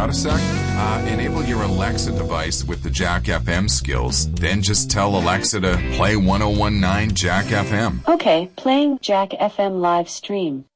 Got a sec? Enable your Alexa device with the Jack FM skills. Then just tell Alexa to play 1019 Jack FM. Okay, playing Jack FM live stream.